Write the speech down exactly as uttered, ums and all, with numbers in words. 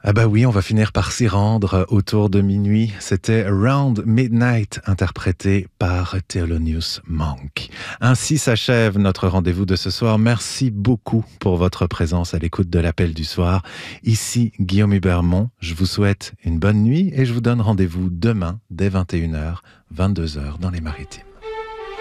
Ah bah oui, on va finir par s'y rendre autour de minuit. C'était Around Midnight, interprété par Thelonious Monk. Ainsi s'achève notre rendez-vous de ce soir. Merci beaucoup pour votre présence à l'écoute de l'appel du soir. Ici Guillaume Hubermont, je vous souhaite une bonne nuit et je vous donne rendez-vous demain dès vingt et une heures, vingt-deux heures dans les Maritimes.